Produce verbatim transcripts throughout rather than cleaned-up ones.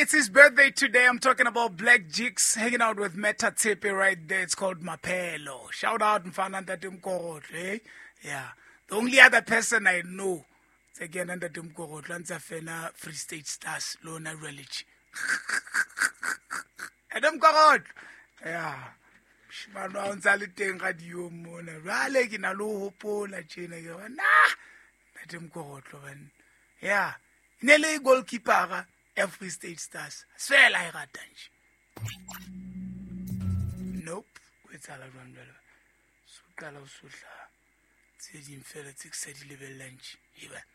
it's his birthday today. I'm talking about Black Jigs hanging out with Meta Tipi right there. It's called Mapelo. Shout out Mfana Ndatumkorot, eh? Yeah. The only other person I know is again Ndatumkorot, Lanza Fena Free State Stars, Lona Relic. Ndatumkorot. Yeah. Shimano onzali tenga diyo mona. Rale kina lo hopo la chena yo. Nah. Ndatumkorot lo ban. Yeah. Nele goalkeeper Free State Stars. Swear like a dunch. Nope. Wait all around. Sukala usula. Tsedi mfela tsedi level lunch. Even.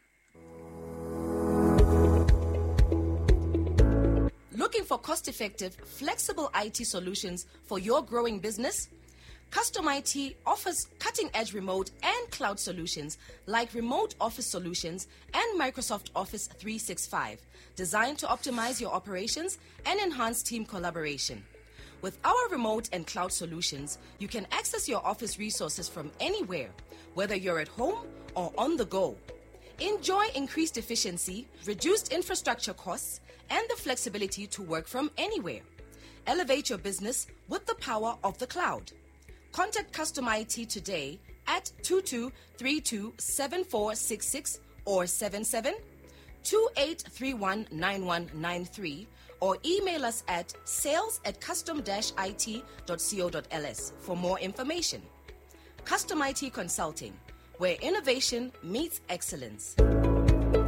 Looking for cost-effective, flexible I T solutions for your growing business? Custom I T offers cutting-edge remote and cloud solutions like Remote Office Solutions and Microsoft Office three sixty-five, designed to optimize your operations and enhance team collaboration. With our remote and cloud solutions, you can access your office resources from anywhere, whether you're at home or on the go. Enjoy increased efficiency, reduced infrastructure costs, and the flexibility to work from anywhere. Elevate your business with the power of the cloud. Contact Custom I T today at two two three two seven four six six or seven seven two eight three one nine one nine three or email us at sales at custom dash I T dot co dot L S for more information. Custom I T Consulting, where innovation meets excellence.